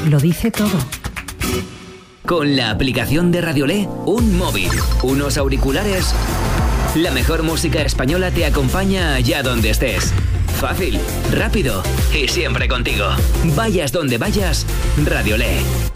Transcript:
lo dice todo. Con la aplicación de Radiolé, un móvil, unos auriculares, la mejor música española te acompaña allá donde estés. Fácil, rápido y siempre contigo. Vayas donde vayas, Radiolé.